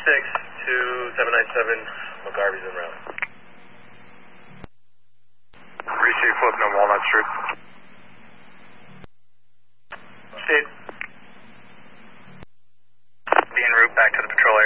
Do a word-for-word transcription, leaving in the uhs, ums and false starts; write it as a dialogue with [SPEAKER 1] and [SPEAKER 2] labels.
[SPEAKER 1] six to seven nine seven, McGarvey's en route.
[SPEAKER 2] Receive flipping on Walnut Street.
[SPEAKER 1] Steve.
[SPEAKER 2] Be en route back to the patrol